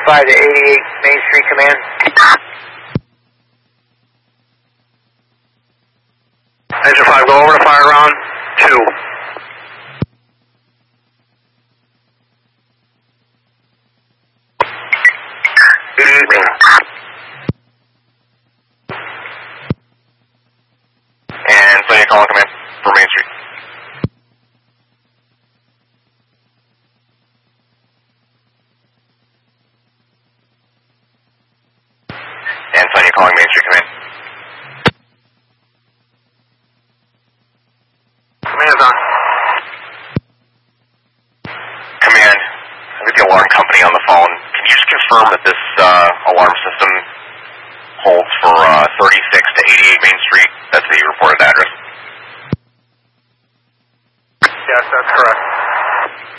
5 to 88 Main Street, command. Engine 5, go over to fire ground 2. Good evening. And so you call command for Main Street. And so you calling Main Street command. Command's on. Command, I got the alarm company on the phone. Can you just confirm that this alarm system holds for 36 to 88 Main Street